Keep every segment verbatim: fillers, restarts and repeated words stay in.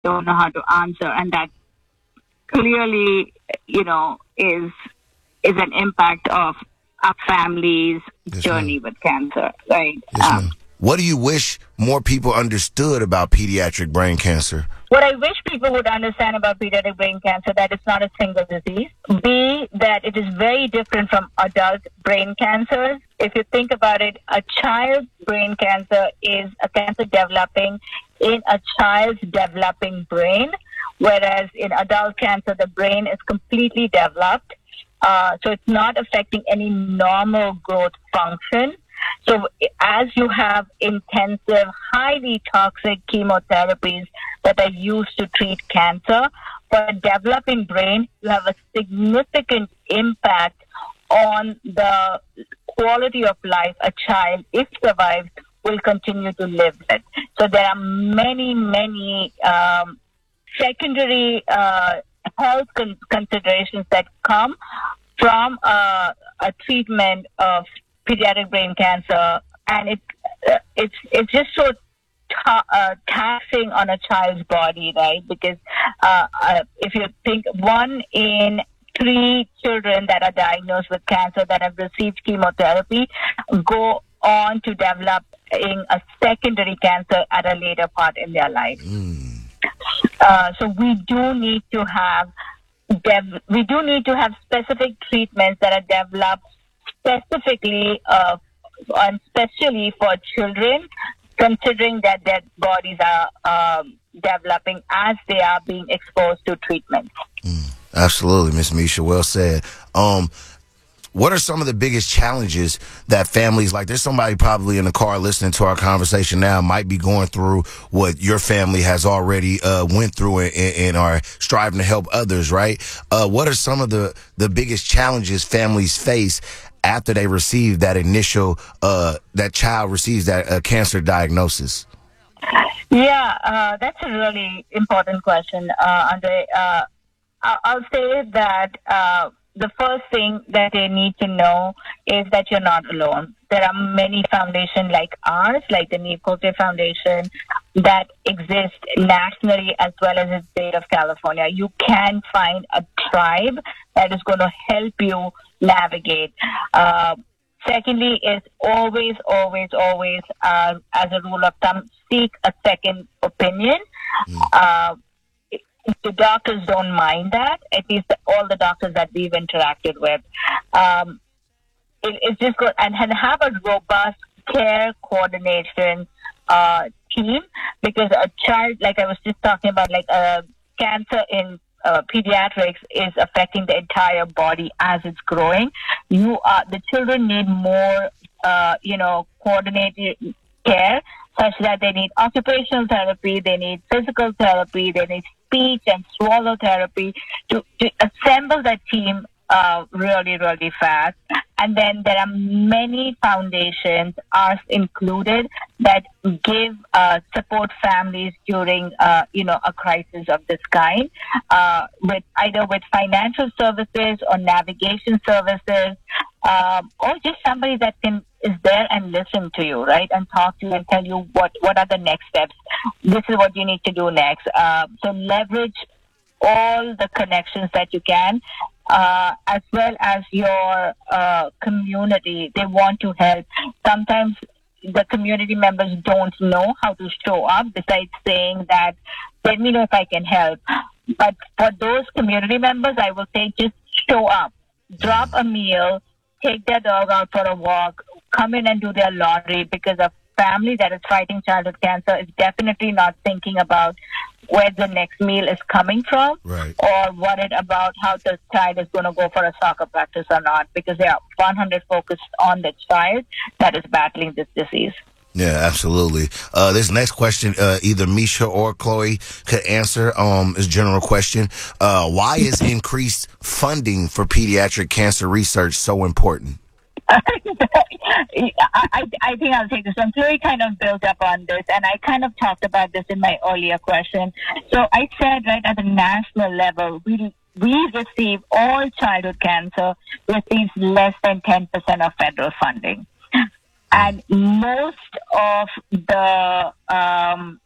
don't know how to answer, and that clearly, you know, is is an impact of our family's Yes, journey ma'am. with cancer, right? Yes, Um, ma'am. What do you wish more people understood about pediatric brain cancer? What I wish people would understand about pediatric brain cancer that it's not a single disease. B, that it is very different from adult brain cancers. If you think about it, a child's brain cancer is a cancer developing in a child's developing brain, whereas in adult cancer, the brain is completely developed. Uh, so it's not affecting any normal growth function. So as you have intensive, highly toxic chemotherapies that are used to treat cancer, for a developing brain, you have a significant impact on the quality of life a child, if survives, will continue to live with. So there are many, many um, secondary uh, health con- considerations that come from uh, a treatment of pediatric brain cancer, and it uh, it's it's just so ta- uh, taxing on a child's body, right? Because uh, uh, if you think one in three children that are diagnosed with cancer that have received chemotherapy go on to developing a secondary cancer at a later part in their life. Mm. Uh, so we do need to have dev- we do need to have specific treatments that are developed specifically uh, and especially for children, considering that their bodies are um, developing as they are being exposed to treatment. Mm. Absolutely, Miss Misha. Well said. Um, what are some of the biggest challenges that families, like there's somebody probably in the car listening to our conversation now, might be going through what your family has already uh, went through and, and are striving to help others, right? Uh, what are some of the, the biggest challenges families face after they receive that initial, uh, that child receives that uh, cancer diagnosis? Yeah, uh, that's a really important question, uh, Andre. Uh, I- I'll say that uh, the first thing that they need to know is that you're not alone. There are many foundations like ours, like the Neve Cote Foundation, that exist nationally as well as in the state of California. You can find a tribe that is going to help you navigate. Uh, Secondly, is always, always, always, uh, as a rule of thumb, seek a second opinion. Mm. Uh, the doctors don't mind that, at least the, all the doctors that we've interacted with. Um, it, it's just good, and, and have a robust care coordination uh, team, because a child, like I was just talking about, like uh, cancer in uh, pediatrics is affecting the entire body as it's growing. You are the children need more, uh, you know, coordinated care, such that they need occupational therapy, they need physical therapy, they need speech and swallow therapy to, to assemble that team uh, really, really fast. And then there are many foundations, ours included, that give uh, support families during, uh, you know, a crisis of this kind, uh, with either with financial services or navigation services, um, or just somebody that can is there and listen to you, right, and talk to you and tell you what what are the next steps. This is what you need to do next. Uh, so leverage all the connections that you can, uh, as well as your uh, community. They want to help. Sometimes the community members don't know how to show up, besides saying that, let me know if I can help. But for those community members, I will say just show up. Drop a meal, take their dog out for a walk, come in and do their laundry, because a family that is fighting childhood cancer is definitely not thinking about where the next meal is coming from, Right. or worried about how the child is going to go for a soccer practice or not, because they are one hundred focused on the child that is battling this disease. Yeah, absolutely. Uh, this next question, uh, either Misha or Chloe could answer. Um, is a general question. Uh, why is increased funding for pediatric cancer research so important? I, I, I think I'll take this one. Chloe kind of built up on this, and I kind of talked about this in my earlier question. So I said, right, at the national level, we we receive, all childhood cancer receives less than ten percent of federal funding. And most of the um,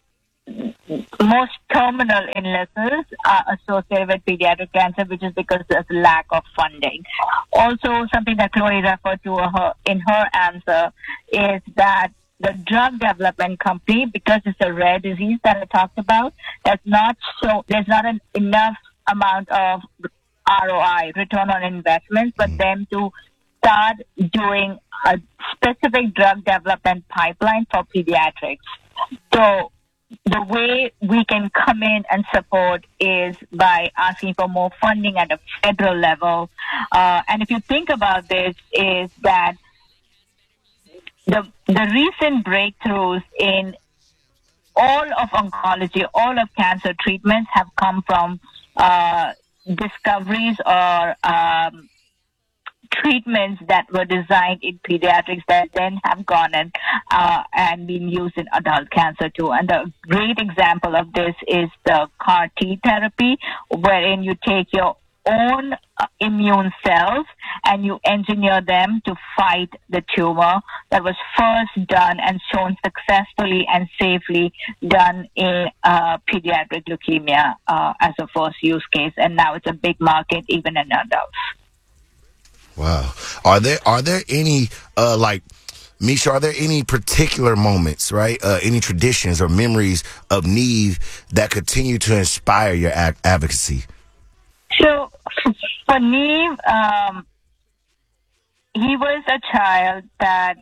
most terminal illnesses are associated with pediatric cancer, which is because there's lack of funding. Also, something that Chloe referred to her, in her answer is that the drug development company, because it's a rare disease that I talked about, does not show, there's not an enough amount of R O I, return on investment, for them to start doing a specific drug development pipeline for pediatrics. So the way we can come in and support is by asking for more funding at a federal level. Uh, and if you think about this, is that the the recent breakthroughs in all of oncology, all of cancer treatments have come from uh, discoveries or um, treatments that were designed in pediatrics that then have gone and uh, and been used in adult cancer too. And a great example of this is the C A R T therapy, wherein you take your own uh, immune cells and you engineer them to fight the tumor. That was first done and shown successfully and safely done in uh, pediatric leukemia uh, as a first use case, and now it's a big market even in adults. Wow. Are there are there any uh like Misha, are there any particular moments, right? Uh any traditions or memories of Neve that continue to inspire your ad- advocacy? So for Neve, um he was a child that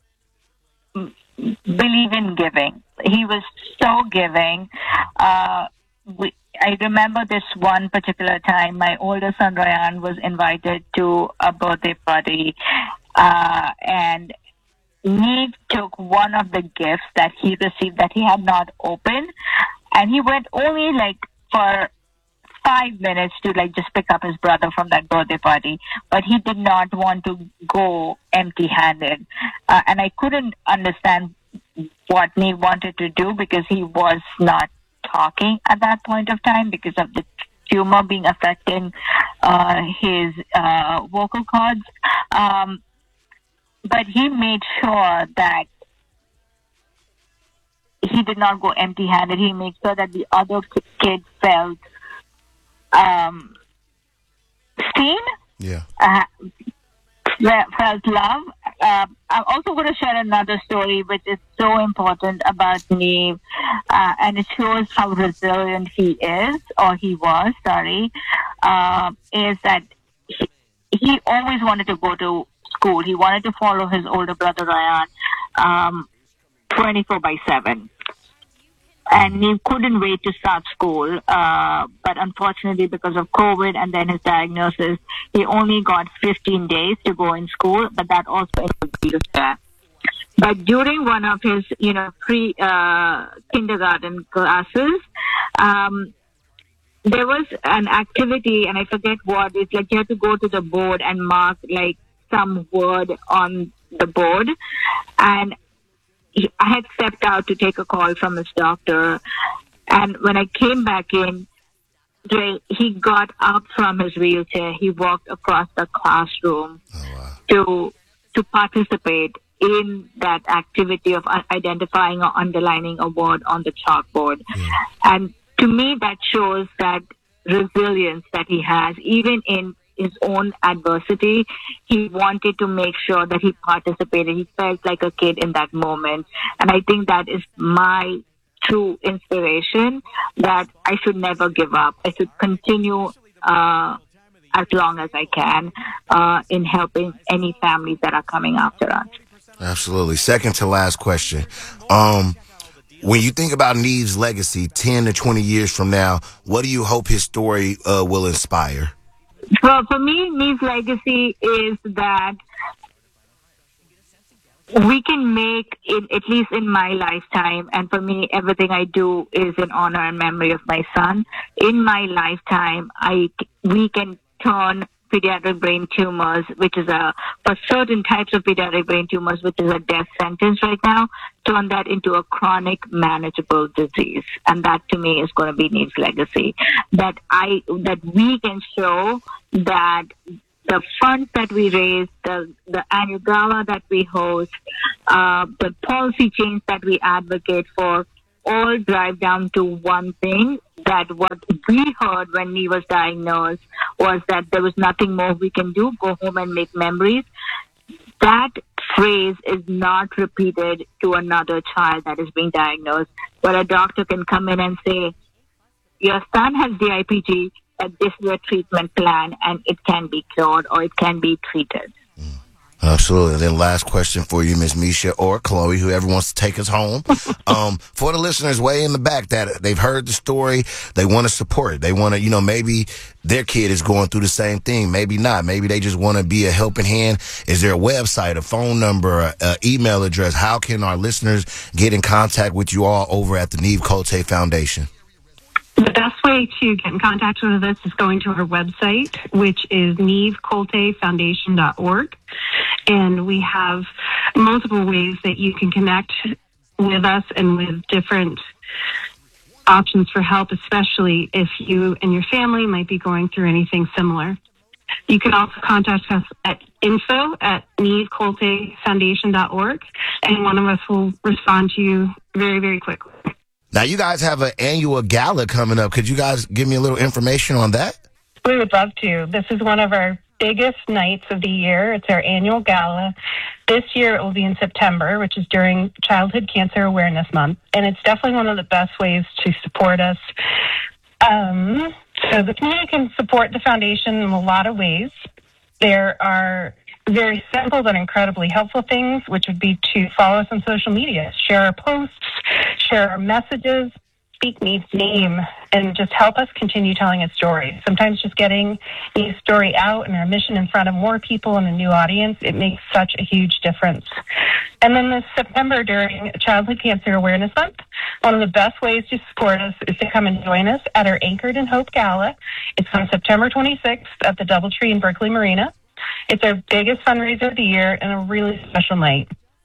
believed in giving. He was so giving. Uh we I remember this one particular time, my older son Ryan was invited to a birthday party, uh, and Neve took one of the gifts that he received that he had not opened, and he went only like for five minutes to like just pick up his brother from that birthday party, but he did not want to go empty-handed, uh, and I couldn't understand what Neve wanted to do because he was not talking at that point of time because of the tumor being affecting uh, his uh, vocal cords. Um, but he made sure that he did not go empty-handed. He made sure that the other kid felt um, seen. Yeah. Uh, felt love. Uh, I'm also going to share another story which is so important about Neve, uh, and it shows how resilient he is, or he was, sorry, uh, is that he, he always wanted to go to school. He wanted to follow his older brother Ryan um, twenty-four by seven. And he couldn't wait to start school, uh, but unfortunately because of COVID and then his diagnosis, he only got fifteen days to go in school, but that also introduced that. But during one of his, you know, pre uh, kindergarten classes, um, there was an activity, and I forget what, it's like you have to go to the board and mark like some word on the board, and I had stepped out to take a call from his doctor, and when I came back in, he got up from his wheelchair. He walked across the classroom oh, wow. to to participate in that activity of identifying or underlining a word on the chalkboard. Yeah. And to me, that shows that resilience that he has, even in his own adversity. He wanted to make sure that he participated. He felt like a kid in that moment. And I think that is my true inspiration, that I should never give up. I should continue uh, as long as I can uh, in helping any families that are coming after us. Absolutely. Second to last question. Um, when you think about Neve's legacy ten to twenty years from now, what do you hope his story uh, will inspire? Well, for me, Neve's legacy is that we can make it, at least in my lifetime, and for me, everything I do is in honor and memory of my son. In my lifetime, I, we can turn pediatric brain tumors, which is a, for certain types of pediatric brain tumors, which is a death sentence right now, turn that into a chronic manageable disease. And that to me is going to be Neve's legacy. That I, that we can show that the funds that we raise, the, the annual gala that we host, uh, the policy change that we advocate for all drive down to one thing, that what we heard when he was diagnosed was that there was nothing more we can do, go home and make memories. That phrase is not repeated to another child that is being diagnosed, where a doctor can come in and say, your son has D I P G, and this is a treatment plan, and it can be cured or it can be treated. Absolutely. And then last question for you, Miz Misha or Chloe, whoever wants to take us home. um, for the listeners way in the back that they've heard the story, they want to support it. They want to, you know, maybe their kid is going through the same thing. Maybe not. Maybe they just want to be a helping hand. Is there a website, a phone number, a, a email address? How can our listeners get in contact with you all over at the Neve Cote Foundation? The best way to get in contact with us is going to our website, which is neve colte foundation dot org. And we have multiple ways that you can connect with us and with different options for help, especially if you and your family might be going through anything similar. You can also contact us at info at neve colte foundation dot org, and one of us will respond to you very, very quickly. Now, you guys have an annual gala coming up. Could you guys give me a little information on that? We would love to. This is one of our biggest nights of the year. It's our annual gala. This year it will be in September, which is during Childhood Cancer Awareness Month. And it's definitely one of the best ways to support us. Um, so the community can support the foundation in a lot of ways. There are very simple but incredibly helpful things, which would be to follow us on social media, share our posts, share our messages, speak Neve's name, and just help us continue telling its story. Sometimes just getting Neve's story out and our mission in front of more people and a new audience, it makes such a huge difference. And then this September, during Childhood Cancer Awareness Month, one of the best ways to support us is to come and join us at our Anchored in Hope Gala. It's on September twenty-sixth at the DoubleTree in Berkeley Marina. It's our biggest fundraiser of the year and a really special night.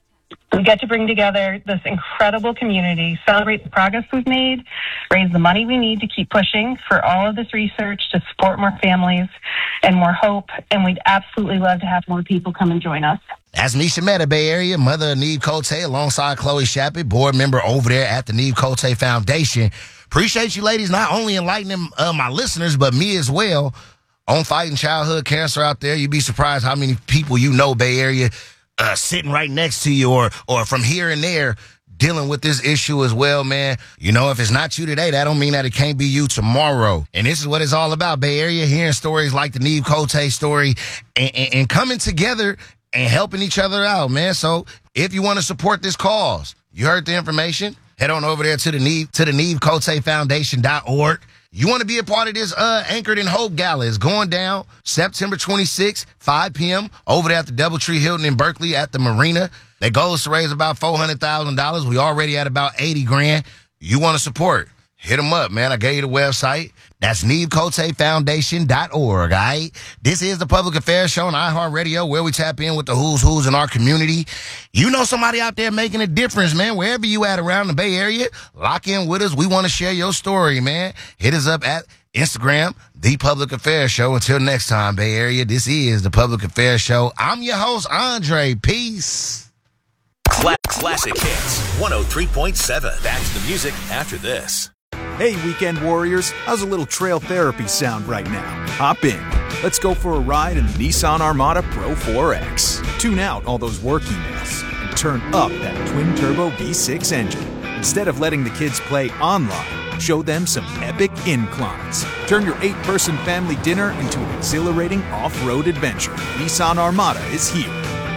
We get to bring together this incredible community, celebrate the progress we've made, raise the money we need to keep pushing for all of this research to support more families and more hope. And we'd absolutely love to have more people come and join us. That's Misha Mehta, Bay Area, mother of Neve Cote, alongside Chloe Shappett, board member over there at the Neve Cote Foundation. Appreciate you ladies not only enlightening uh, my listeners, but me as well on fighting childhood cancer out there. You'd be surprised how many people you know, Bay Area, uh, sitting right next to you or or from here and there dealing with this issue as well, man. You know, if it's not you today, that don't mean that it can't be you tomorrow. And this is what it's all about, Bay Area, hearing stories like the Neve Cote story and, and, and coming together and helping each other out, man. So if you want to support this cause, you heard the information, head on over there to the Neve, to the Neve Cote Foundation dot org. You want to be a part of this uh, Anchored in Hope Gala. It's going down September twenty-sixth, five p.m. over there at the DoubleTree Hilton in Berkeley at the Marina. Their goal is to raise about four hundred thousand dollars. We already at about eighty grand. You want to support? Hit them up, man. I gave you the website. That's Neve Cote Foundation dot org, all right? This is the Public Affairs Show on iHeartRadio, where we tap in with the who's who's in our community. You know somebody out there making a difference, man. Wherever you at around the Bay Area, lock in with us. We want to share your story, man. Hit us up at Instagram, The Public Affairs Show. Until next time, Bay Area, this is the Public Affairs Show. I'm your host, Andre. Peace. Cla- Classic Hits, one oh three point seven. Back to the music after this. Hey, Weekend Warriors, how's a little trail therapy sound right now? Hop in. Let's go for a ride in the Nissan Armada Pro four X. Tune out all those work emails and turn up that twin-turbo V six engine. Instead of letting the kids play online, show them some epic inclines. Turn your eight-person family dinner into an exhilarating off-road adventure. Nissan Armada is here.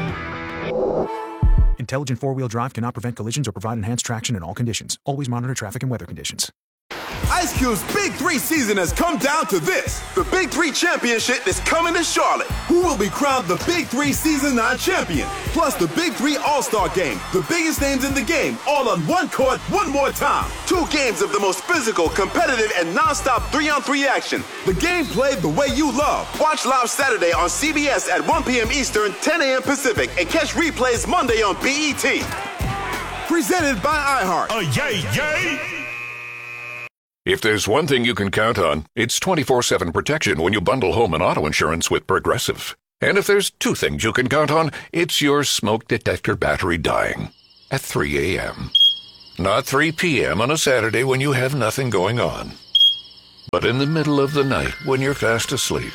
Intelligent four-wheel drive cannot prevent collisions or provide enhanced traction in all conditions. Always monitor traffic and weather conditions. Ice Cube's Big Three season has come down to this. The Big Three Championship is coming to Charlotte. Who will be crowned the Big Three Season nine champion? Plus the Big Three All-Star Game. The biggest names in the game, all on one court, one more time. Two games of the most physical, competitive, and non-stop three-on-three action. The game played the way you love. Watch live Saturday on C B S at one p.m. Eastern, ten a.m. Pacific, and catch replays Monday on B E T. Presented by iHeart. Oh, yay, yay! If there's one thing you can count on, it's twenty-four seven protection when you bundle home and auto insurance with Progressive. And if there's two things you can count on, it's your smoke detector battery dying at three a.m. Not three p.m. on a Saturday when you have nothing going on, but in the middle of the night when you're fast asleep.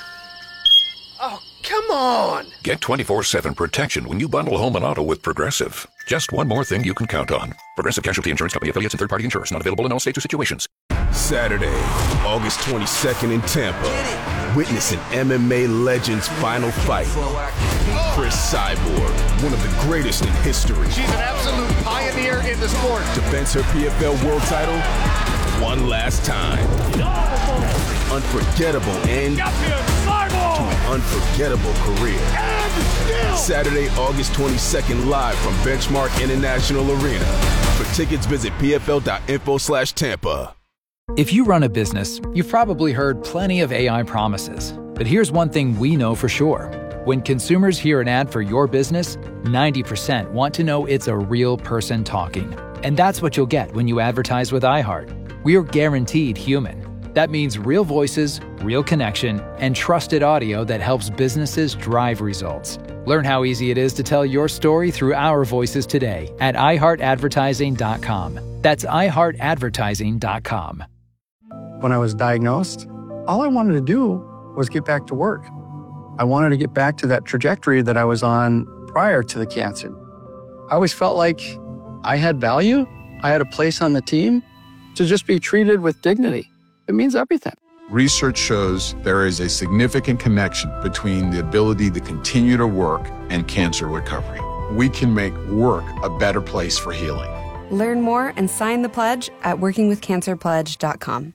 Oh, come on! Get twenty-four seven protection when you bundle home and auto with Progressive. Just one more thing you can count on. Progressive Casualty Insurance Company, affiliates, and third-party insurers. Not available in all states or situations. Saturday, August twenty-second in Tampa. Witness an M M A legend's final fight. Chris Cyborg, one of the greatest in history. She's an absolute pioneer in the sport. Defends her P F L world title one last time. Unforgettable end to an unforgettable career. Saturday, August twenty-second, live from Benchmark International Arena. For tickets, visit pfl.info slash Tampa. If you run a business, you've probably heard plenty of A I promises. But here's one thing we know for sure. When consumers hear an ad for your business, ninety percent want to know it's a real person talking. And that's what you'll get when you advertise with iHeart. We're guaranteed human. That means real voices, real connection, and trusted audio that helps businesses drive results. Learn how easy it is to tell your story through our voices today at i heart advertising dot com. That's i heart advertising dot com. When I was diagnosed, all I wanted to do was get back to work. I wanted to get back to that trajectory that I was on prior to the cancer. I always felt like I had value. I had a place on the team to just be treated with dignity. It means everything. Research shows there is a significant connection between the ability to continue to work and cancer recovery. We can make work a better place for healing. Learn more and sign the pledge at working with cancer pledge dot com.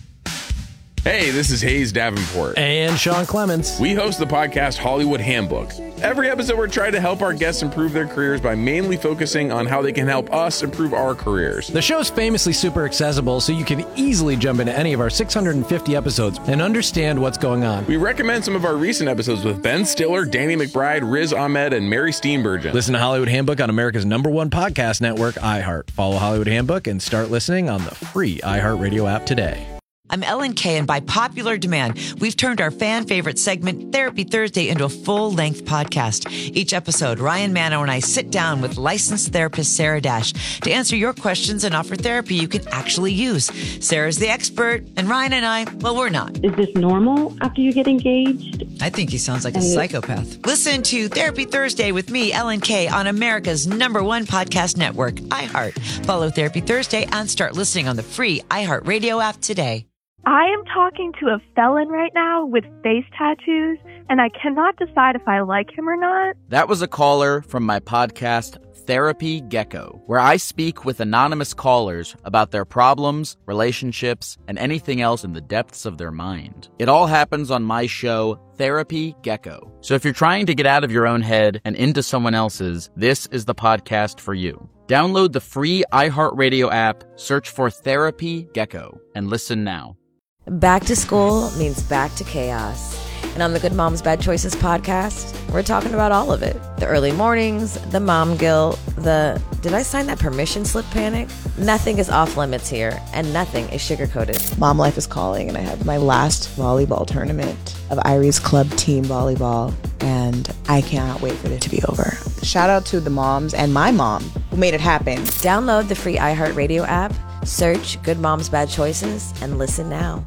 Hey, this is Hayes Davenport. And Sean Clements. We host the podcast Hollywood Handbook. Every episode, we're trying to help our guests improve their careers by mainly focusing on how they can help us improve our careers. The show's famously super accessible, so you can easily jump into any of our six hundred fifty episodes and understand what's going on. We recommend some of our recent episodes with Ben Stiller, Danny McBride, Riz Ahmed, and Mary Steenburgen. Listen to Hollywood Handbook on America's number one podcast network, iHeart. Follow Hollywood Handbook and start listening on the free iHeartRadio app today. I'm Ellen Kay, and by popular demand, we've turned our fan favorite segment, Therapy Thursday, into a full-length podcast. Each episode, Ryan Mano and I sit down with licensed therapist Sarah Dash to answer your questions and offer therapy you can actually use. Sarah's the expert, and Ryan and I, well, we're not. Is this normal after you get engaged? I think he sounds like a psychopath. Listen to Therapy Thursday with me, Ellen Kay, on America's number one podcast network, iHeart. Follow Therapy Thursday and start listening on the free iHeartRadio app today. I am talking to a felon right now with face tattoos, and I cannot decide if I like him or not. That was a caller from my podcast, Therapy Gecko, where I speak with anonymous callers about their problems, relationships, and anything else in the depths of their mind. It all happens on my show, Therapy Gecko. So if you're trying to get out of your own head and into someone else's, this is the podcast for you. Download the free iHeartRadio app, search for Therapy Gecko, and listen now. Back to school means back to chaos. And on the Good Moms Bad Choices podcast, we're talking about all of it. The early mornings, the mom guilt, the did I sign that permission slip panic? Nothing is off limits here, and nothing is sugar-coated. Mom life is calling, and I have my last volleyball tournament of Irie's Club Team Volleyball, and I cannot wait for it to be over. Shout out to the moms and my mom who made it happen. Download the free iHeartRadio app, search Good Moms Bad Choices, and listen now.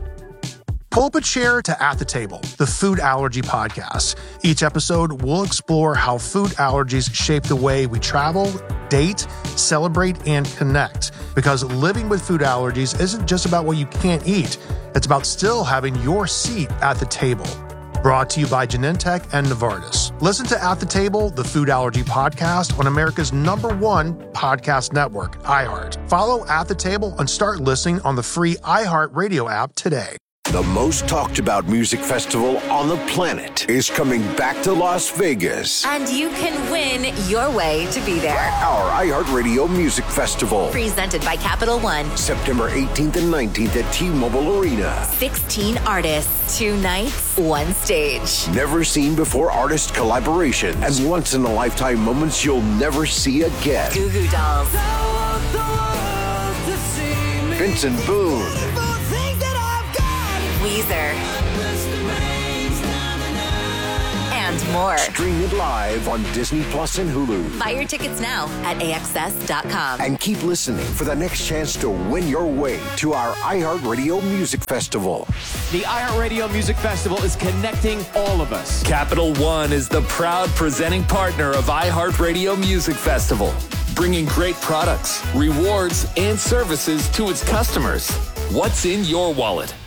Pull up a chair to At the Table, the food allergy podcast. Each episode, we'll explore how food allergies shape the way we travel, date, celebrate, and connect. Because living with food allergies isn't just about what you can't eat. It's about still having your seat at the table. Brought to you by Genentech and Novartis. Listen to At the Table, the food allergy podcast on America's number one podcast network, iHeart. Follow At the Table and start listening on the free iHeartRadio app today. The most talked about music festival on the planet is coming back to Las Vegas. And you can win your way to be there. Our iHeartRadio Music Festival. Presented by Capital One. September eighteenth and nineteenth at T-Mobile Arena. sixteen artists, two nights, one stage. Never seen before artist collaborations and once in a lifetime moments you'll never see again. Goo Goo Dolls. Vincent Boone. Weezer, and more. Stream it live on Disney Plus and Hulu. Buy your tickets now at A X S dot com. And keep listening for the next chance to win your way to our iHeartRadio Music Festival. The iHeartRadio Music Festival is connecting all of us. Capital One is the proud presenting partner of iHeartRadio Music Festival, bringing great products, rewards, and services to its customers. What's in your wallet?